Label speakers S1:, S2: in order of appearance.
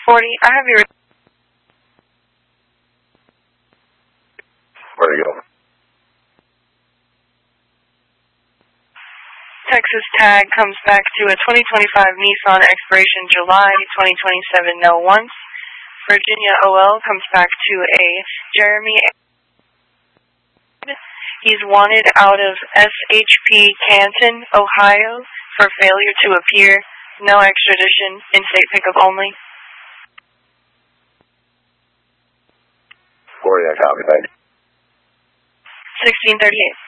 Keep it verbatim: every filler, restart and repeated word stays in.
S1: forty, I have your...
S2: Where to go?
S1: Texas tag comes back to a twenty twenty-five Nissan expiration July twenty twenty-seven no once. Virginia O L comes back to a Jeremy. He's wanted out of S H P Canton, Ohio for failure to appear. No extradition, in-state pickup only.
S2: forty, I copy, thank you.
S1: sixteen thirty-eight.